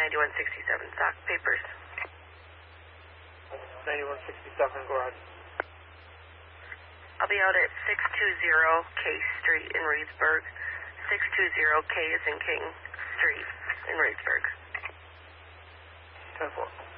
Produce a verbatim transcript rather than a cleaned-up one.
ninety-one sixty-seven, stock papers. ninety-one sixty-seven, go ahead. I'll be out at six two zero K Street in Reedsburg. six two zero K is in King Street in Reedsburg. ten four.